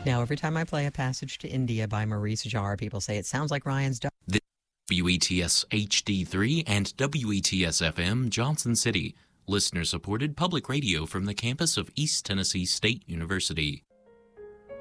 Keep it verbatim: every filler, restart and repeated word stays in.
Now, every time I play A Passage to India by Maurice Jarre, people say it sounds like Ryan's dog. The W E T S H D three and W E T S F M Johnson City, listener-supported public radio from the campus of East Tennessee State University.